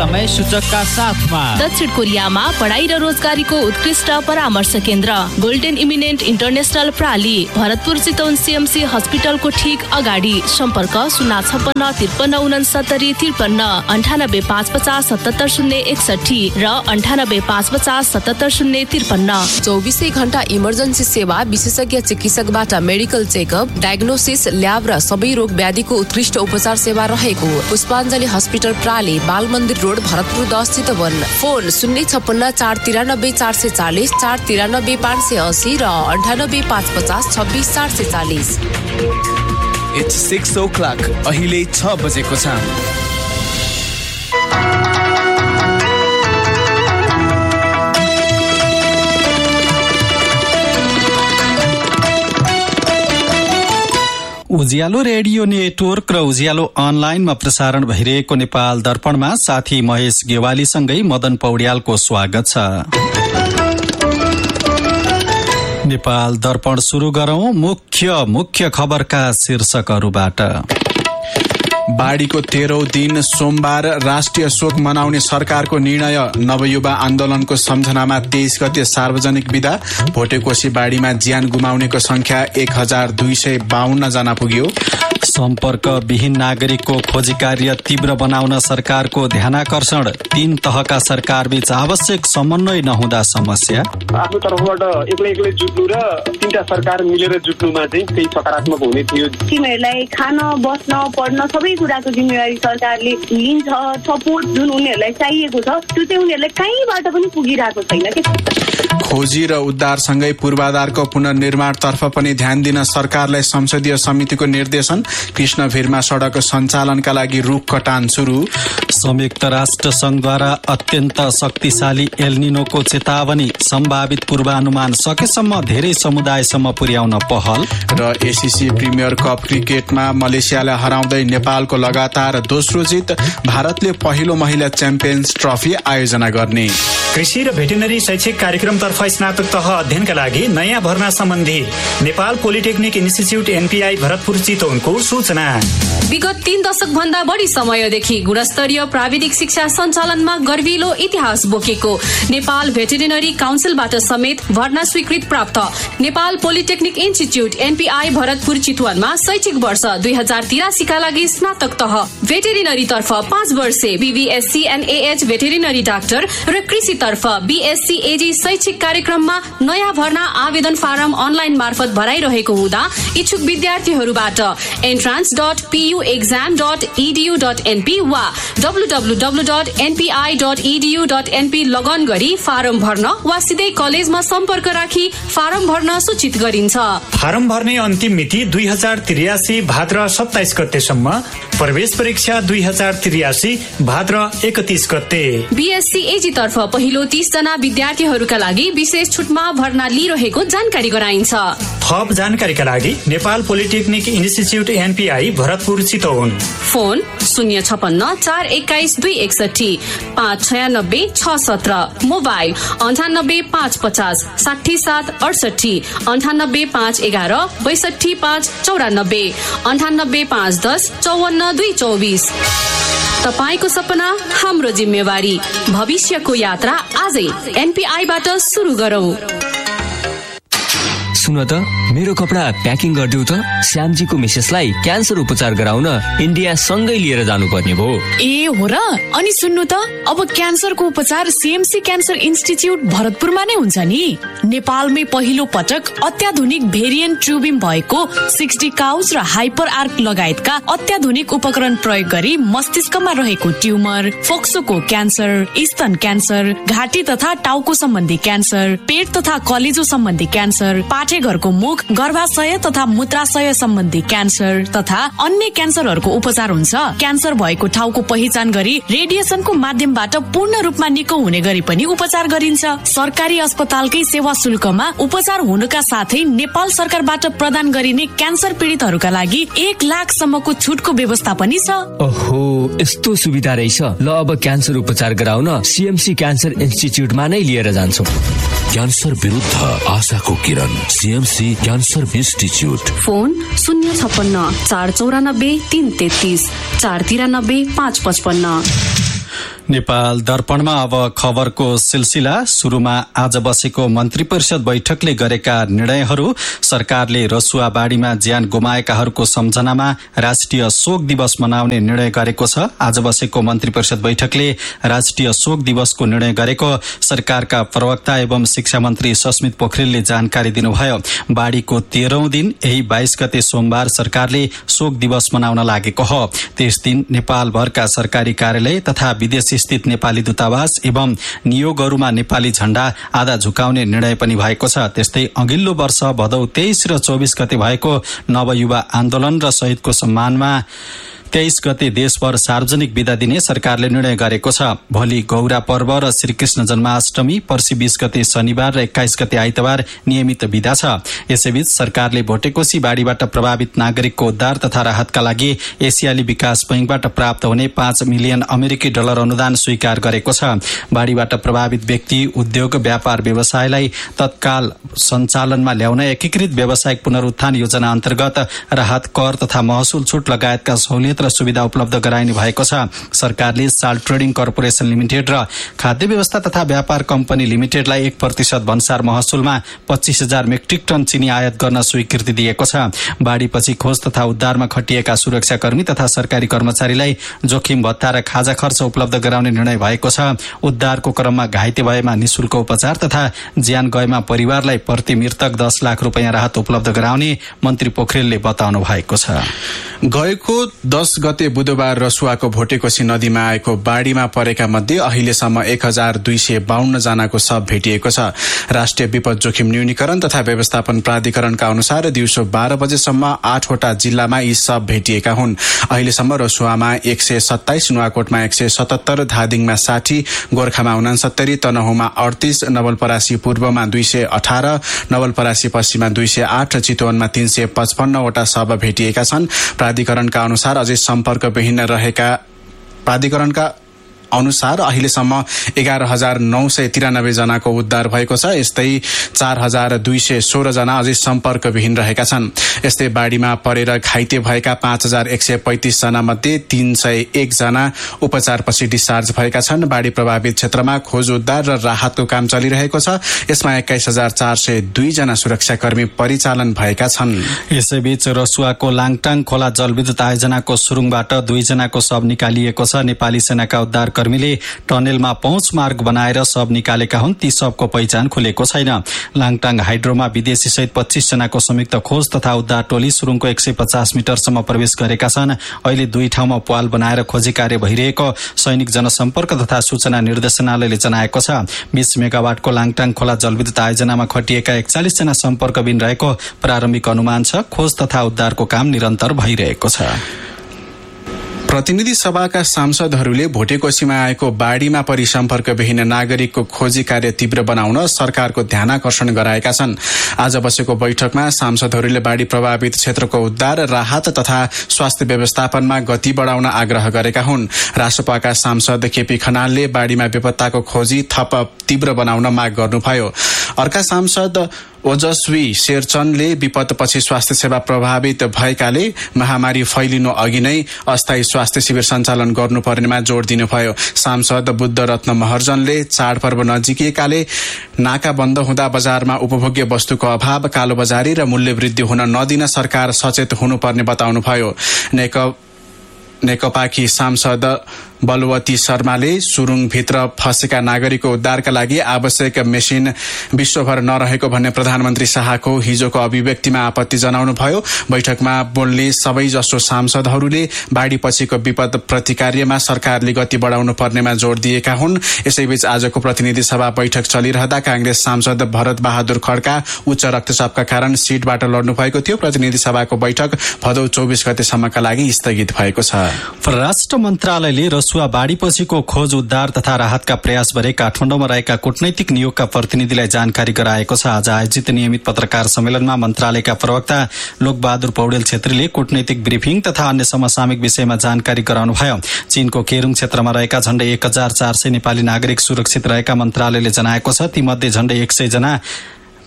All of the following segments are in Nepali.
समय सूचकका साथमा दक्षिण कोरियामा पढाइ र रोजगारीको उत्कृष्ट परामर्श केन्द्र golden eminent international प्राली Bharatpur Chitwan CMC हस्पिटलको ठिक अगाडि। सम्पर्क 0566953598550770061 र 9855770053। 24 घण्टा इमर्जेन्सी सेवा, विशेषज्ञ चिकित्सकबाट मेडिकल चेकअप, डायग्नोसिस, ल्याब र सबै रोग व्याधिको उत्कृष्ट उपचार सेवा रहेको पुष्पाञ्जली हस्पिटल प्राली, बाल मन्दिर रोड, भरतपुर 10 चितवन। फोन 056 493 494 580 र 98 550 26 440। It's 6 o'clock. अहिले 6 बजेको छ। उज्यालो रेडियो नेटवर्क र उज्यालो अनलाइनमा प्रसारण भइरहेको नेपाल दर्पणमा साथी महेश गेवालीसँगै मदन पौड्यालको स्वागत छ। नेपाल दर्पण सुरु गरौं मुख्य खबरका शीर्षकहरूबाट। बाढीको 13औं दिन सोमबार राष्ट्रिय शोक मनाउने सरकारको निर्णय। नवयुवा आन्दोलनको सम्झनामा 23 गते सार्वजनिक विदा। भोटेकोशी बाढीमा ज्यान गुमाउनेको संख्या 1252 जना पुग्यो। सम्पर्क विहीन नागरिकको खोजी कार्य तीव्र बनाउन सरकारको ध्यानाकर्षण। 3 तहका सरकारबीच आवश्यक समन्वय नहुँदा समस्या। आफ्नो तर्फबाट एक्लै जुट्नु र 3टा सरकार मिलेर जुट्नुमा चाहिँ केही सकारात्मक हुने थियो। तिमीहरूलाई खान, बस्न, पढ्न सबै कुराको जिम्मेवारी सरकारले लिन्छ। सपोर्ट जुन उनीहरूलाई चाहिएको छ त्यो चाहिँ उनीहरूलाई कहीँबाट पनि पुगिरहेको छैन के। खोजी र उद्धारसँगै पूर्वाधारको पुनर्निर्माणतर्फ पनि ध्यान दिन सरकारलाई संसदीय समितिको निर्देशन। कृष्णभिरमा सडक सञ्चालनका लागि रुख कटान सुरु। संयुक्त राष्ट्र संघद्वारा अत्यन्त शक्तिशाली एल्निनोको चेतावनी। सम्भावित पूर्वानुमान सकेसम्म धेरै समुदायसम्म पुर्याउन पहल। र एसीसी प्रिमियर कप क्रिकेटमा मलेसियालाई हराउँदै नेपालको लगातार दोस्रो जित। भारतले पहिलो महिला च्याम्पियन्स ट्रफी आयोजना गर्ने। कृषि र भेटेनरी शैक्षिक कार्यक्रमतर्फ स्नातक तह अध्ययनका लागि नयाँ भर्ना सम्बन्धी Nepal polytechnic institute NPI Bharatpur चितवनको सूचना। विगत 3 दशक भन्दा बढी समयदेखि गुणस्तरीय प्राविधिक शिक्षा सञ्चालनमा गर्विलो इतिहास बोकेको नेपाल भेटेरिनरी काउन्सिलबाट समेत भर्ना स्वीकृत प्राप्त Nepal polytechnic institute NPI Bharatpur चितवनमा शैक्षिक वर्ष 2083 का लागि स्नातक तह भेटेरिनरी तर्फ 5 वर्षे बीबीएससी एनएएच भेटेरिनरी डाक्टर र कृषि तर्फ बीएससी एजी शैक्षिक कार्यक्रममा नयाँ भर्ना आवेदन फारम अनलाइन मार्फत भराइरहेको हुँदा इच्छुक विद्यार्थीहरूबाट entrance.puexam.edu.np वा www.npi.edu.np लगन गरी फारम भर्न वा सिधै कलेजमा सम्पर्क राखी फारम भर्न सूचित गरिन्छ। फारम भर्ने अन्तिम मिति 2083 भाद्र 27 गतेसम्म। प्रवेश परीक्षा 2083 भाद्र 31 गते। बीएससी एजी तर्फ पहिलो 30 जना विद्यार्थीहरूका लागि विशेष छुटमा भर्ना लिइरहेको जानकारी गराइन्छ। थप जानकारीका लागि Nepal polytechnic institute NPI Bharatpur Chitwan. Phone 056 421 261 596 617। Mobile 98 550 67 68 98 511 62 594 98 510 54 224। तपाईको सपना हाम्रो जिम्मेवारी। भविष्यको यात्रा आजै एनपीआईबाट सुरु गरौं। सुन त मेरो कपडा प्याकिङ गरिदेऊ त। श्यामजीको मिसेसलाई क्यान्सर उपचार गराउन इन्डिया सँगै लिएर जानुपर्ने भयो। ए हो र? अनि सुन्नु त, अब क्यान्सरको उपचार सीएमसी क्यान्सर इन्स्टिच्युट भरतपुरमा नै हुन्छ नि। नेपालमै पहिलो पटक अत्याधुनिक भेरिएन्ट ट्युबिम भएको 60 काउच र हाइपर आर्क लगायतका अत्याधुनिक उपकरण प्रयोग गरी मस्तिष्कमा रहेको ट्युमर, फोक्सोको क्यान्सर, स्तन क्यान्सर, घाँटी तथा टाउको सम्बन्धी क्यान्सर, पेट तथा कलेजो सम्बन्धी क्यान्सर, पाठेघरको मुख, गर्भाशय तथा मूत्राशय सम्बन्धी क्यान्सर तथा अन्य क्यान्सरहरूको उपचार हुन्छ। क्यान्सर भएको ठाउँको पहिचान गरी रेडिएसनको माध्यमबाट पूर्ण रूपमा निको हुने गरी पनि उपचार गरिन्छ। सरकारी अस्पतालकै सेवा शुल्कमा उपचार हुनुका साथै नेपाल सरकारबाट प्रदान गरिने क्यान्सर पीडितहरूका लागि 1 लाखसम्मको छुटको व्यवस्था पनि छ। ओहो, यस्तो सुविधा रहेछ। ल अब क्यान्सर उपचार गराउन सीएमसी क्यान्सर इन्स्टिच्युटमा नै लिएर जान्छौँ। क्यान्सर विरुद्ध आशाको किरण, CMC cancer institute. Phone 056 494 333 493 555। Nepal दर्पणमा अब खबरको सिलसिला। सुरुमा आज बसेको मन्त्री परिषद बैठकले गरेका निर्णयहरू। सरकारले रसुवा बाढीमा ज्यान गुमाएकाहरूको सम्झनामा राष्ट्रिय शोक दिवस मनाउने निर्णय गरेको छ। आज बसेको मन्त्री परिषद बैठकले राष्ट्रिय शोक दिवसको निर्णय गरेको सरकारका प्रवक्ता एवं शिक्षा मन्त्री सस्मित पोखरेलले जानकारी दिनुभयो। बाढीको 13औं दिन यही 22 गते सोमबार सरकारले शोक दिवस मनाउन लागेको हो। त्यस दिन नेपालभरका सरकारी कार्यालय तथा विदेश स्थित नेपाली दूतावास एवं नियोगहरूमा नेपाली झण्डा आधा झुकाउने निर्णय पनि भएको छ। त्यस्तै अघिल्लो वर्ष भदौ 23 र 24 गते भएको नवयुवा आन्दोलन र शहीदको सम्मानमा 23 गते देशभर सार्वजनिक बिदा दिने सरकारले निर्णय गरेको छ। भोलि गौरा पर्व र श्रीकृष्ण जन्माष्टमी, पर्सि 20 गते शनिबार र 21 गते आइतबार नियमित बिदा छ। यसैबीच सरकारले भोटेकोशी बाढीबाट प्रभावित नागरिकको उद्धार तथा राहतका लागि एसियाली विकास बैंकबाट प्राप्त हुने $5 मिलियन अमेरिकी अनुदान स्वीकार गरेको छ। बाढीबाट प्रभावित व्यक्ति, उद्योग, व्यापार व्यवसायलाई तत्काल सञ्चालनमा ल्याउन एकीकृत व्यावसायिक पुनरुत्थान योजना अन्तर्गत राहत, कर तथा महसुल छुट लगायतका सहुलियत र सुविधा उपलब्ध गराइने भएको छ। सरकारले साल्ट ट्रेडिङ कर्पोरेसन लिमिटेड र खाद्य व्यवस्था तथा व्यापार कम्पनी लिमिटेडलाई 1% भन्सार महसुलमा 25,000 मेट्रिक टन चिनी आयात गर्न स्वीकृति दिएको छ। बाढीपछि खोज तथा उद्धारमा खटिएका सुरक्षाकर्मी तथा सरकारी कर्मचारीलाई जोखिम भत्ता र खाजा खर्च उपलब्ध गराउने निर्णय भएको छ। उद्धारको क्रममा घाइते भएमा निशुल्क उपचार तथा ज्यान गएमा परिवारलाई प्रति मृतक 10 लाख रुपियाँ राहत उपलब्ध गराउने मन्त्री पोखरेलले बताउनु भएको छ। गएको 10 गते बुधबार रसुवाको भोटेकोशी नदीमा आएको बाढीमा परेका मध्ये अहिलेसम्म 1252 जनाको शव भेटिएको छ। राष्ट्रिय विपद जोखिम न्यूनीकरण तथा व्यवस्थापन प्राधिकरणका अनुसार दिउँसो 12 बजेसम्म 8 वटा जिल्लामा यी शव भेटिएका हुन्। अहिलेसम्म रसुवामा 127, नुवाकोटमा 177, धादिङमा 60, गोर्खामा 69, तनहुँमा 38, नवलपरासी पूर्वमा 218, नवलपरासी पश्चिममा 208, चितवनमा 355 वटा शव भेटिएका छन्। प्राधिकरणका अनुसार अझै सम्पर्कविहीन रहेका प्राधिकरणका अनुसार अहिलेसम्म 11,993 जनाको उद्धार भएको छ। यस्तै 4,216 जना अझै सम्पर्कविहीन रहेका छन्। यस्तै बाढीमा परेर घाइते भएका 5,135 जना मध्ये 301 जना उपचारपछि डिस्चार्ज भएका छन्। बाढी प्रभावित क्षेत्रमा खोज उद्धार र राहतको काम चलिरहेको छ। यसमा 21,402 जना सुरक्षाकर्मी परिचालन भएका छन्। यसैबीच रसुवाको लाङटाङ खोला जलविद्युत आयोजनाको सुरुङबाट 2 जनाको शव निकालिएको छ। नेपाली सेनाका उद्धार कर्मीले टनेलमा पहुँच मार्ग बनाएर शव निकालेका हुन्। ती शवको पहिचान खुलेको छैन। लाङटाङ हाइड्रोमा विदेशी सहित 25 जनाको संयुक्त खोज तथा उद्धार टोली सुरुङको 150 मिटरसम्म प्रवेश गरेका छन्। अहिले 2 ठाउँमा पाल बनाएर खोजी कार्य भइरहेको सैनिक जनसम्पर्क तथा सूचना निर्देशनालयले जनाएको छ। 20 मेगावाटको लाङटाङ खोला जलविद्युत आयोजनामा खटिएका 41 जना सम्पर्कविहीन रहेको प्रारम्भिक अनुमान छ। खोज तथा उद्धारको काम निरन्तर भइरहेको छ। प्रतिनिधि सभाका सांसदहरूले भोटेकोशीमा आएको बाढीमा परि सम्पर्कविहीन नागरिकको खोजी कार्य तीव्र बनाउन सरकारको ध्यानाकर्षण गराएका छन्। आज बसेको बैठकमा सांसदहरूले बाढी प्रभावित क्षेत्रको उद्धार, राहत तथा स्वास्थ्य व्यवस्थापनमा गति बढाउन आग्रह गरेका हुन्। रासपाका सांसद केपी खनालले बाढीमा बेपत्ताको खोजी थप तीव्र बनाउन माग गर्नुभयो। अर्का सांसद ओजस्वी शेरचनले विपदपछि स्वास्थ्य सेवा प्रभावित भएकाले महामारी फैलिनु अघि नै अस्थायी स्वास्थ्य शिविर सञ्चालन गर्नुपर्नेमा जोड़ दिनुभयो। सांसद बुद्धरत्न महर्जनले चाडपर्व नजिकिएकाले नाका बन्द हुँदा बजारमा उपभोग्य वस्तुको अभाव, कालोबजारी र मूल्य वृद्धि हुन नदिन सरकार सचेत हुनुपर्ने बताउनुभयो। नेकपाकी सांसद बलवती शर्माले सुरुङभित्र फँसेका नागरिकको उद्धारका लागि आवश्यक मेसिन विश्वभर नरहेको भन्ने प्रधानमन्त्री शाहको हिजोको अभिव्यक्तिमा आपत्ति जनाउनुभयो। बैठकमा बोल्ने सबै जसो सांसदहरूले बाढीपछिको विपद प्रतिकार्यमा सरकारले गति बढाउनु पर्नेमा जोड़ दिएका हुन्। यसैबीच आजको प्रतिनिधि सभा बैठक चलिरहँदा कांग्रेस सांसद भरत बहादुर खड्का उच्च रक्तचापका कारण सीटबाट लड्नु भएको थियो। प्रतिनिधि सभाको बैठक भदौ 24 गतेसम्मका लागि स्थगित भएको छ। परराष्ट्र मन्त्रालयले रसुवा बाढीपछिको खोज उद्धार तथा राहतका प्रयास भरे काठमाडौँमा रहेका कूटनैतिक नियोगका प्रतिनिधिलाई जानकारी गराएको छ। आज आयोजित नियमित पत्रकार सम्मेलनमा मन्त्रालयका प्रवक्ता लोकबहादुर पौडेल छेत्रीले कूटनैतिक ब्रिफिङ तथा अन्य समसामयिक विषयमा जानकारी गराउनुभयो। चीनको केरुङ क्षेत्रमा रहेका झण्डै 1400 नेपाली नागरिक सुरक्षित रहेका मन्त्रालयले जनाएको छ। तीमध्ये झण्डै 100 जना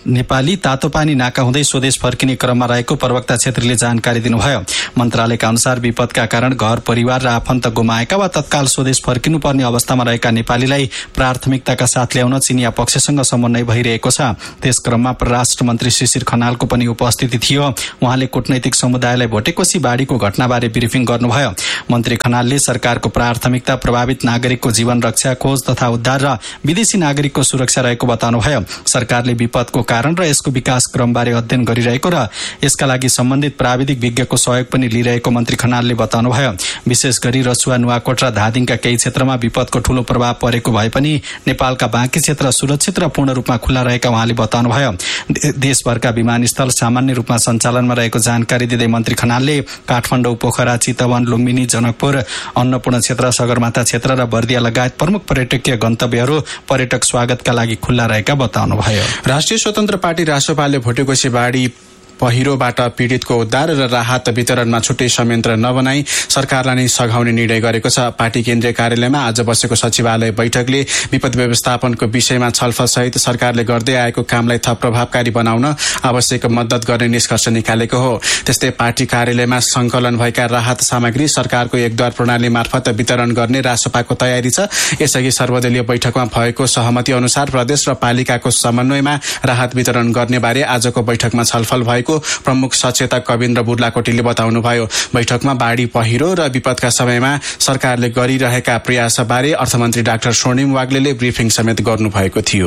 नेपाली तातोपानी नाका हुँदै स्वदेश फर्किने क्रममा रहेको प्रवक्ता छेत्रीले जानकारी दिनुभयो। मन्त्रालयका अनुसार विपदका कारण घर परिवार र आफन्त गुमाएका वा तत्काल स्वदेश फर्किनुपर्ने अवस्थामा रहेका नेपालीलाई प्राथमिकताका साथ ल्याउन चिनिया पक्षसँग समन्वय भइरहेको छ। त्यस क्रममा परराष्ट्र मन्त्री शिशिर खनालको पनि उपस्थिति थियो। उहाँले कूटनैतिक समुदायलाई भोटेकोशी बाढीको घटनाबारे ब्रिफिङ गर्नुभयो। मन्त्री खनालले सरकारको प्राथमिकता प्रभावित नागरिकको जीवन रक्षा, खोज तथा उद्धार र विदेशी नागरिकको सुरक्षा रहेको बताउनुभयो। सरकारले विपदको कारण र यसको विकास क्रमबारे अध्ययन गरिरहेको र यसका लागि सम्बन्धित प्राविधिक विज्ञको सहयोग पनि लिइरहेको मन्त्री खनालले बताउनुभयो। विशेष गरी रसुवा, नुवाकोट र धादिङका केही क्षेत्रमा विपदको ठूलो प्रभाव परेको भए पनि नेपालका बाँकी क्षेत्र सुरक्षित र पूर्ण रूपमा खुल्ला रहेका उहाँले बताउनुभयो। देशभरका विमानस्थल सामान्य रूपमा सञ्चालनमा रहेको जानकारी दिँदै मन्त्री खनालले काठमाडौँ, पोखरा, चितवन, लुम्बिनी, जनकपुर, अन्नपूर्ण क्षेत्र, सगरमाथा क्षेत्र र बर्दिया लगायत प्रमुख पर्यटकीय गन्तव्यहरू पर्यटक स्वागतका लागि खुल्ला रहेका बताउनुभयो। राष्ट्रिय स्वतन्त्र पार्टी रासोपाले भोटेकोशी बाढी पहिरोबाट पीड़ितको उद्धार र राहत वितरणमा छुट्टै संयन्त्र नबनाई सरकारलाई नै सघाउने निर्णय गरेको छ। पार्टी केन्द्रीय कार्यालयमा आज बसेको सचिवालय बैठकले विपद व्यवस्थापनको विषयमा छलफल सहित सरकारले गर्दै आएको कामलाई थप प्रभावकारी बनाउन आवश्यक मद्दत गर्ने निष्कर्ष निकालेको हो। त्यस्तै पार्टी कार्यालयमा संकलन भएका राहत सामग्री सरकारको एकद्वार प्रणाली मार्फत वितरण गर्ने रासोपाको तयारी छ। यसअघि सर्वदलीय बैठकमा भएको सहमति अनुसार प्रदेश र पालिकाको समन्वयमा राहत वितरण गर्ने बारे आजको बैठकमा छलफल भएको प्रमुख सचेतक कविन्द्र बुर्लाकोटीले बताउनुभयो। बैठकमा बाढी पहिरो र विपदका समयमा सरकारले गरिरहेका प्रयासबारे अर्थमन्त्री डाक्टर स्वर्णिम वाग्लेले ब्रिफिङ समेत गर्नुभएको थियो।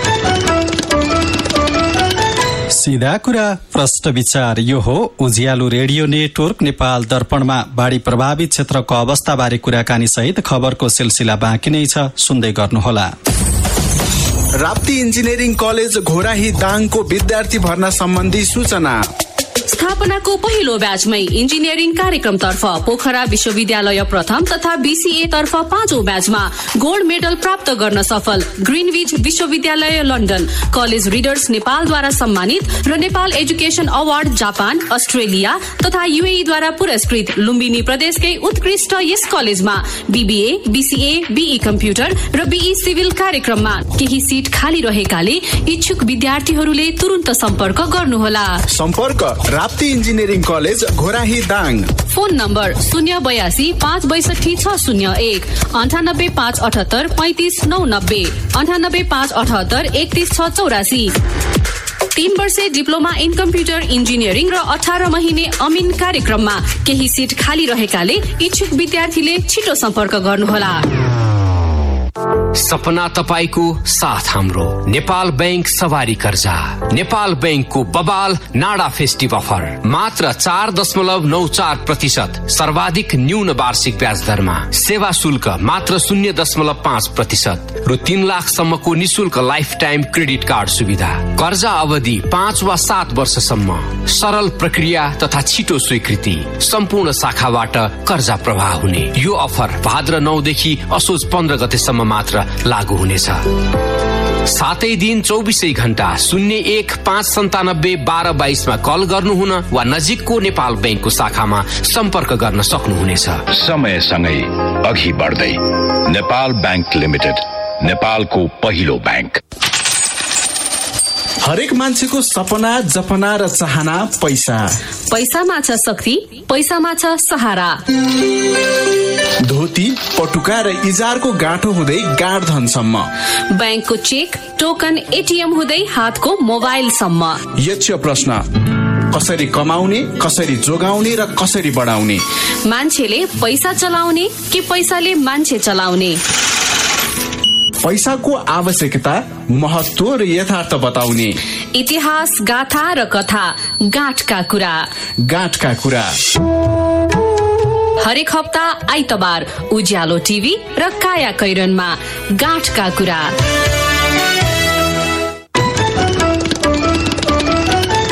सीधा कुरा प्रश्न विचार यो हो उज्यालो रेडियो नेटवर्क नेपाल दर्पणमा बाढी प्रभावित क्षेत्रको अवस्थाबारे कुराकानी सहित खबरको सिलसिला बाँकी नै छ, सुन्दै गर्नुहोला। राप्ती इन्जिनियरिङ कलेज घोराही दाङको विद्यार्थी भर्ना सम्बन्धी सूचना। स्थापनाको पहिलो ब्याचमै इन्जिनियरिङ कार्यक्रमतर्फ पोखरा विश्वविद्यालय प्रथम तथा बीसीए तर्फ 5औं ब्याचमा गोल्ड मेडल प्राप्त गर्न सफल ग्रीनविच विश्वविद्यालय लन्डन, कलेज रिडर्स नेपालद्वारा सम्मानित र Nepal education award Japan, Australia तथा यूएई द्वारा पुरस्कृत लुम्बिनी प्रदेशकै उत्कृष्ट यस कलेजमा बीबीए, बीसीए, बीई कम्प्युटर र बीई सिभिल कार्यक्रममा केही सिट खाली रहेकाले इच्छुक विद्यार्थीहरूले तुरुन्त सम्पर्क गर्नुहोला। सम्पर्क Rapti engineering college Ghorahi Dang. Phone number 082 562 601 98 578 35 990 98 578 31 684। 3 वर्षे डिप्लोमा इन कम्प्युटर इन्जिनियरिङ र 18 महिने अमिन कार्यक्रममा केही सिट खाली रहेकाले इच्छुक विद्यार्थीले छिटो सम्पर्क गर्नुहोला। सपना तपाईको साथ हाम्रो नेपाल बैंक सवारी कर्जा। नेपाल बैंकको बबाल नाडा फेस्टिभ अफर मात्र 4.94% सर्वाधिक न्यून वार्षिक ब्याज दरमा, सेवा शुल्क मात्र 0.5% रु 3 लाखसम्मको निशुल्क लाइफ टाइम क्रेडिट कार्ड सुविधा, कर्जा अवधि 5 वा 7 वर्षसम्म, सरल प्रक्रिया तथा छिटो स्वीकृति, सम्पूर्ण शाखाबाट कर्जा प्रवाह हुने। यो अफर भाद्र 9 देखि असोज 15 गतेसम्म मात्र लागू हुनेछ। सातै दिन 24 घण्टा 01 597 1222 मा कल गर्नुहुन वा नजिकको नेपाल बैंकको शाखामा सम्पर्क गर्न सक्नुहुनेछ। समयसँगै अघि बढ्दै नेपाल बैंक लिमिटेड, नेपालको पहिलो बैंक। हरेक मान्छेको सपना, जपना र चाहना पैसा। पैसामा छ शक्ति, पैसामा छ सहारा। धोती, पटुका र इजारको गाँठो हुँदै गाड धनसम्म, बैंकको चेक, टोकन, एटीएम हुँदै हातको मोबाइलसम्म। यक्ष प्रश्न, कसरी कमाउने, कसरी जोगाउने र कसरी बढाउने? मान्छेले पैसा चलाउने कि पैसाले मान्छे चलाउने? पैसाको आवश्यकता, महत्व र यथार्थ बताउने। इतिहास, गाथा र कथा, गाँठका कुरा। गाँठका कुरा हरेक हप्ता आइतबार उज्यालो टिभी र काया कैरनमा गाँठका कुरा।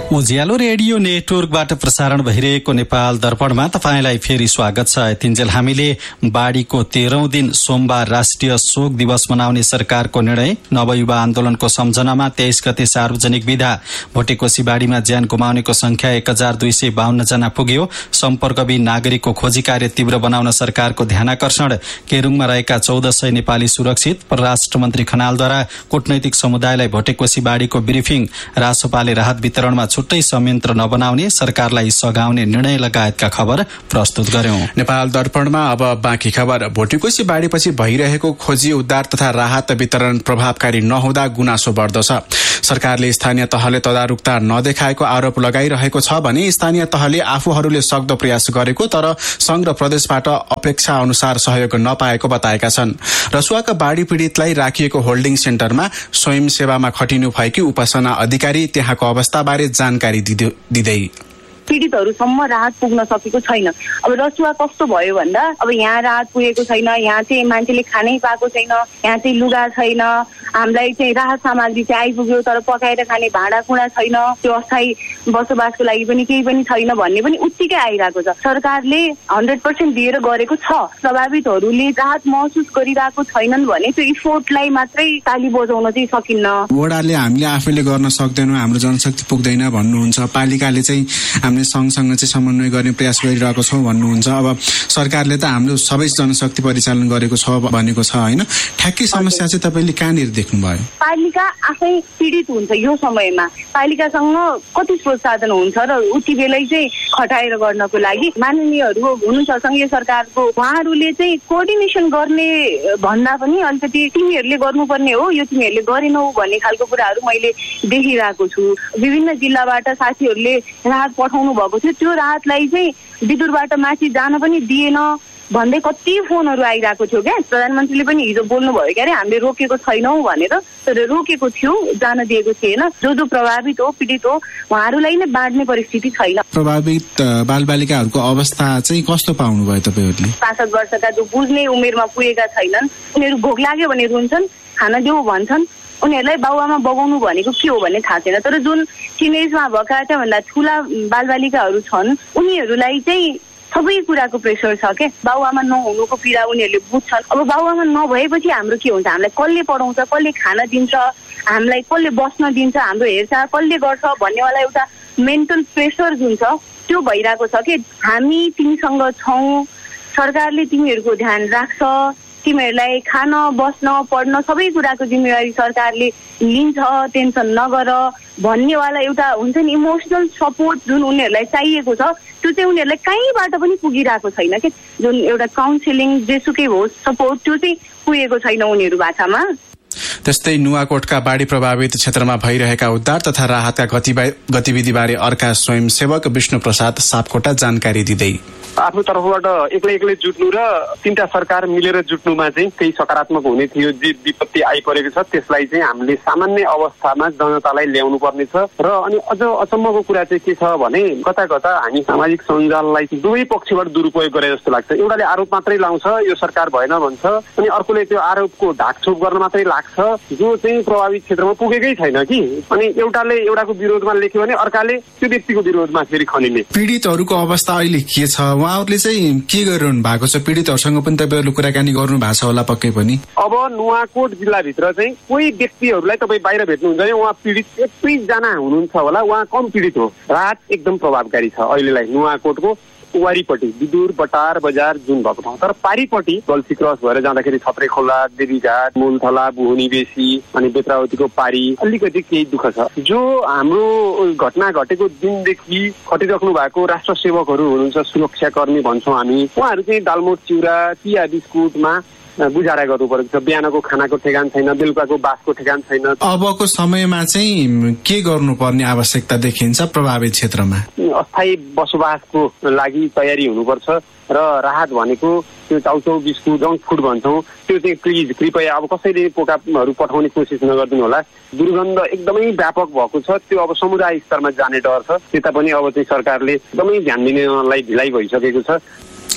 उज्यालो रेडियो नेटवर्कबाट प्रसारण भइरहेको नेपाल दर्पणमा तपाईंलाई फेरि स्वागत छ। यतिन्जेल हामीले बाढ़ीको 13औं दिन सोमबार राष्ट्रिय शोक दिवस मनाउने सरकारको निर्णय, नवयुवा आन्दोलनको सम्झनामा 23 गते सार्वजनिक विदा, भोटेकोशी बाढ़ीमा ज्यान गुमाउनेको संख्या 1252 जना पुग्यो, सम्पर्कविहीन नागरिकको खोजी कार्य तीव्र बनाउन सरकारको ध्यानाकर्षण, केरुङमा रहेका 1400 नेपाली सुरक्षित, परराष्ट्र मन्त्री खनालद्वारा कूटनैतिक समुदायलाई भोटेकोशी बाढ़ीको ब्रिफिङ, रासोपाले राहत वितरणमा छुट्टै संयन्त्र नबनाउने, सरकारलाई सघाउने निर्णय लगायतका खबर प्रस्तुत गर्यौं। नेपाल दर्पणमा अब बाँकी खबर। भोटेकोशी बाढ़ीपछि भइरहेको खोजी उद्धार तथा राहत वितरण प्रभावकारी नहुँदा गुनासो बढ्दछ। सरकारले स्थानीय तहले तदारुकता नदेखाएको आरोप लगाइरहेको छ भने स्थानीय तहले आफूहरूले सक्दो प्रयास गरेको तर संघ र प्रदेशबाट अपेक्षा अनुसार सहयोग नपाएको बताएका छन्। रसुवाका बाढ़ी पीड़ितलाई राखिएको होल्डिङ सेन्टरमा स्वयंसेवामा खटिनु भएकी उपासना अधिकारी त्यहाँको अवस्थाबारे जानकारी दिँदै पीडितहरूसम्म राहत पुग्न सकेको छैन। अब रसुवा कस्तो भयो भन्दा अब यहाँ राहत पुगेको छैन, यहाँ चाहिँ मान्छेले खानै पाएको छैन, यहाँ चाहिँ लुगा छैन, हामीलाई चाहिँ राहत सामग्री चाहिँ आइपुग्यो तर पकाएर खाने भाँडाकुँडा छैन, त्यो अस्थायी बसोबासको लागि पनि केही पनि छैन भन्ने पनि उत्तिकै आइरहेको छ। सरकारले 100% दिएर गरेको छ, प्रभावितहरूले राहत महसुस गरिरहेको छैनन् भने त्यो इफोर्टलाई मात्रै ताली बजाउन चाहिँ सकिन्न। वडाले हामीले आफैले गर्न सक्दैनौँ, हाम्रो जनशक्ति पुग्दैन भन्नुहुन्छ, पालिकाले चाहिँ हामीले सँगसँग चाहिँ समन्वय गर्ने प्रयास गरिरहेको छौँ भन्नुहुन्छ। अब सरकारले त हाम्रो सबै जनशक्ति परिचालन गरेको छ भनेको छ होइन, ठ्याक्कै समस्या चाहिँ तपाईँले कहाँनिर देख्नुभयो? पालिका आफै पीडित हुन्छ यो समयमा, पालिकासँग कति स्रोत साधन हुन्छ र उति बेलै चाहिँ खटाएर गर्नको लागि माननीयहरू हुनुहुन्छ सङ्घीय सरकारको, उहाँहरूले चाहिँ कोअर्डिनेसन गर्ने भन्दा पनि अलिकति तिमीहरूले गर्नुपर्ने हो, यो तिमीहरूले गरेनौ भन्ने खालको कुराहरू मैले देखिरहेको छु। विभिन्न जिल्लाबाट साथीहरूले राहत पठाउनु भएको थियो, त्यो राहतलाई चाहिँ विदुरबाट माथि जान पनि दिएन भन्दै कति फोनहरू आइरहेको थियो क्या। प्रधानमन्त्रीले पनि हिजो बोल्नुभयो क्या अरे हामीले रोकेको छैनौँ भनेर, तर रोकेको थियो, जान दिएको थिएन। जो प्रभावित हो, पीडित हो, उहाँहरूलाई नै बाँड्ने परिस्थिति छैन। प्रभावित बालबालिकाहरूको अवस्था चाहिँ कस्तो पाउनुभयो तपाईँहरूले? 65 वर्षका जो बुझ्ने उमेरमा पुगेका छैनन्, उनीहरू भोक लाग्यो भने रुन्छन्, खाना देऊ भन्छन्, उनीहरूलाई बाबुआमा बगाउनु भनेको के हो भन्ने थाहा छैन। तर जुन टिनेजमा भएका त्योभन्दा ठुला बालबालिकाहरू छन् उनीहरूलाई चाहिँ सबै कुराको प्रेसर छ के, बाबुआमा नहुनुको पीडा उनीहरूले बुझ्छन्। अब बाबुआमा नभएपछि हाम्रो के हुन्छ, हामीलाई कसले पढाउँछ, कसले खाना दिन्छ, हामीलाई कसले बस्न दिन्छ, हाम्रो हेरचाह कसले गर्छ भन्नेवाला एउटा मेन्टल प्रेसर जुन छ त्यो भइरहेको छ कि हामी तिमीसँग छौँ, सरकारले तिमीहरूको ध्यान राख्छ, तिमीहरूलाई खान बस्न पढ्न सबै कुराको जिम्मेवारी सरकारले लिन्छ, टेन्सन नगर भन्नेवाला एउटा हुन्छ नि इमोसनल सपोर्ट जुन उनीहरूलाई चाहिएको छ त्यो चाहिँ उनीहरूलाई कहीँबाट पनि पुगिरहेको छैन कि, जुन एउटा काउन्सिलिङ जेसुकै होस् सपोर्ट त्यो चाहिँ पुगेको छैन उनीहरू भाषामा। त्यस्तै नुवाकोटका बाढ़ी प्रभावित क्षेत्रमा भइरहेका उद्धार तथा राहतका गतिविधिबारे अर्का स्वयंसेवक विष्णु प्रसाद सापकोटा जानकारी दिँदै आफ्नो तर्फबाट एक्लै जुट्नु र तीनटा सरकार मिलेर जुट्नुमा चाहिँ केही सकारात्मक हुने थियो। जे विपत्ति आइपरेको छ त्यसलाई चाहिँ हामीले सामान्य अवस्थामा जनतालाई ल्याउनु पर्ने छ। र अनि अझ अचम्मको कुरा चाहिँ के छ भने कता कता हामी सामाजिक सञ्जाललाई दुवै पक्षबाट दुरुपयोग गरे जस्तो लाग्छ। एउटाले आरोप मात्रै लाउँछ, यो सरकार भएन भन्छ, अनि अर्कोले त्यो आरोपको ढाकछोप गर्न मात्रै लाग्छ जो चाहिँ प्रभावित क्षेत्रमा पुगेकै छैन कि। अनि एउटाले एउटाको विरोधमा लेख्यो भने अर्काले त्यो व्यक्तिको विरोधमा फेरि खनिने। पीडितहरूको अवस्था अहिले के छ, उहाँहरूले चाहिँ के गरिरहनु भएको छ? पीडितहरूसँग पनि तपाईँहरूले कुराकानी गर्नु भएको छ होला पक्कै पनि? अब नुवाकोट जिल्लाभित्र चाहिँ कोही व्यक्तिहरूलाई तपाईँ बाहिर भेट्नुहुन्छ भने उहाँ पीडित 21 जना हुनुहुन्छ होला, उहाँ कम पीडित हो। राहत एकदम प्रभावकारी छ अहिलेलाई नुवाकोटको वारीपट्टि विदुर बटार बजार जुन भएको ठाउँ। तर पारीपट्टि गल्फी क्रस भएर जाँदाखेरि छत्रे खोला, देवीघाट, मूलथला, बुहुनी बेसी अनि बेत्रावतीको पारी अलिकति केही दुःख छ। जो हाम्रो घटना घटेको दिनदेखि खटिराख्नु भएको राष्ट्र सेवकहरू हुनुहुन्छ, सुरक्षाकर्मी भन्छौँ हामी, उहाँहरू चाहिँ दालमोट चिउरा चिया बिस्कुटमा गुजारा गर्नु परेको छ। बिहानको खानाको ठेगान छैन, बेलुकाको बासको ठेगान छैन। अबको समयमा चाहिँ के गर्नुपर्ने आवश्यकता देखिन्छ प्रभावित क्षेत्रमा? अस्थायी बसोबासको लागि तयारी हुनुपर्छ र राहत भनेको त्यो चाउचाउ बिस्कुट जङ्क फुड भन्छौँ त्यो चाहिँ प्लिज कृपया अब कसैले पोकाहरू पठाउने कोसिस नगरिदिनु होला। दुर्गन्ध एकदमै व्यापक भएको छ, त्यो अब समुदाय स्तरमा जाने डर छ। त्यता पनि अब चाहिँ सरकारले एकदमै ध्यान दिनलाई ढिलाइ भइसकेको छ।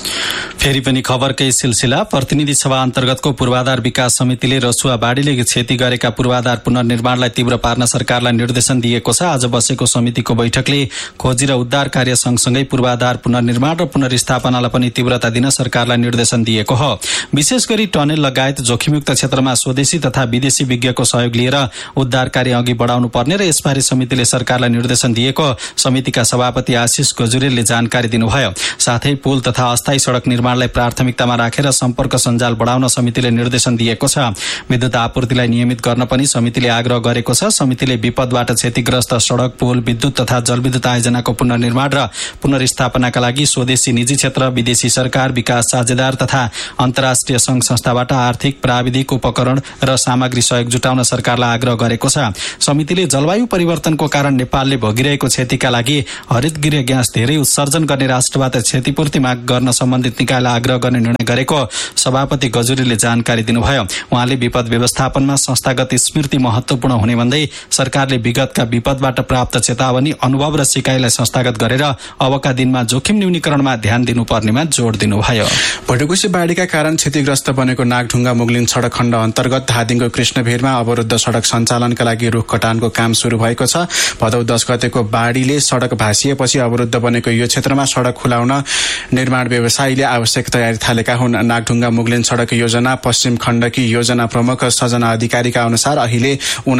फेरि पनि खबरकै सिलसिला। प्रतिनिधि सभा अन्तर्गतको पूर्वाधार विकास समितिले रसुवा बाढीले क्षति गरेका पूर्वाधार पुनर्निर्माणलाई तीव्र पार्न सरकारलाई निर्देशन दिएको छ। आज बसेको समितिको बैठकले खोजी र उद्धार कार्य सँगसँगै पूर्वाधार पुनर्निर्माण र पुनर्स्थापनालाई पनि तीव्रता दिन सरकारलाई निर्देशन दिएको हो। विशेष गरी टनेल लगायत जोखिमयुक्त क्षेत्रमा स्वदेशी तथा विदेशी विज्ञको सहयोग लिएर उद्धार कार्य अघि बढाउनु पर्ने र यसबारे समितिले सरकारलाई निर्देशन दिएको समितिका सभापति आशिष गजुरेलले जानकारी दिनुभयो। साथै पुल तथा अस्थायी सड़क निर्माणलाई प्राथमिकतामा राखेर सम्पर्क सञ्जाल बढाउन समितिले निर्देशन दिएको छ। विद्युत आपूर्तिलाई नियमित गर्न पनि समितिले आग्रह गरेको छ। समितिले विपदबाट क्षतिग्रस्त सड़क, पुल, विद्युत तथा जलविद्युत आयोजनाको पुनर्निर्माण र पुनर्स्थापनाका लागि स्वदेशी निजी क्षेत्र, विदेशी सरकार, विकास साझेदार तथा अन्तर्राष्ट्रिय संघ संस्थाबाट आर्थिक, प्राविधिक, उपकरण र सामग्री सहयोग जुटाउन सरकारलाई आग्रह गरेको छ। समितिले जलवायु परिवर्तनको कारण नेपालले भोगिरहेको क्षतिका लागि हरितगृह ग्यास धेरै उत्सर्जन गर्ने राष्ट्रबाट क्षतिपूर्ति माग गर्न सम्बन्धित निकायलाई आग्रह गर्ने निर्णय गरेको सभापति गजुरीले जानकारी दिनुभयो। उहाँले विपद व्यवस्थापनमा संस्थागत स्मृति महत्वपूर्ण हुने भन्दै सरकारले विगतका विपदबाट प्राप्त चेतावनी, अनुभव र सिकाइलाई संस्थागत गरेर अबका दिनमा जोखिम न्यूनीकरणमा ध्यान दिनुपर्नेमा जोड़ दिनुभयो। भटुकोशी बाढीका कारण क्षतिग्रस्त बनेको नागढुङ्गा मुगलिन सड़क खण्ड अन्तर्गत धादिङको कृष्णभिरमा अवरुद्ध सड़क सञ्चालनका लागि रुख कटानको काम शुरू भएको छ। भदौ 10 गतेको बाढीले सड़क भाँसिएपछि अवरुद्ध बनेको यो क्षेत्रमा सड़क खुलाउन निर्माण व्यवसायीले आवश्यक तयारी थालेका हुन्। नागढुङ्गा मुगलिन सड़क योजना पश्चिम खण्डकी योजना प्रमुख सजना अधिकारीका अनुसार अहिले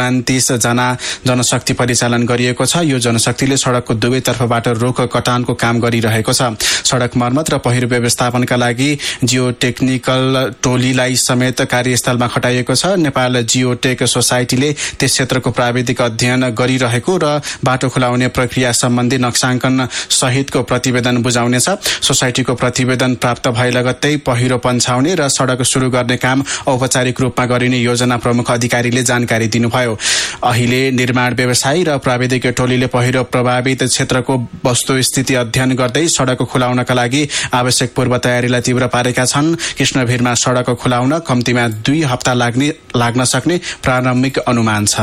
29 जना जनशक्ति परिचालन गरिएको छ। यो जनशक्तिले सड़कको दुवैतर्फबाट रुख कटानको काम गरिरहेको छ। सड़क मर्मत र पहिरो व्यवस्थापनका लागि जियो टेक्निकल टोलीलाई समेत कार्यस्थलमा खटाइएको छ। नेपाल जियोटेक सोसाइटीले त्यस क्षेत्रको प्राविधिक अध्ययन गरिरहेको र बाटो खुलाउने प्रक्रिया सम्बन्धी नक्साङ्कन सहितको प्रतिवेदन बुझाउनेछ। सोसाइटीको प्रतिवेदन प्राप्त भए लगत्तै पहिरो पन्छाउने र सड़क शुरू गर्ने काम औपचारिक रूपमा गरिने योजना प्रमुख अधिकारीले जानकारी दिनुभयो। अहिले निर्माण व्यवसायी र प्राविधिक टोलीले पहिरो प्रभावित क्षेत्रको वस्तुस्थिति अध्ययन गर्दै सड़क खुलाउनका लागि आवश्यक पूर्व तयारीलाई तीव्र पारेका छन्। कृष्णभिरमा सड़क खुलाउन कम्तीमा 2 हप्ता लाग्न सक्ने प्रारम्भिक अनुमान छ।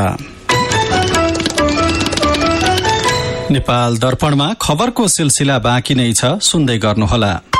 नेपाल दर्पणमा खबरको सिलसिला बाँकी नै छ, सुन्दै गर्नुहोला।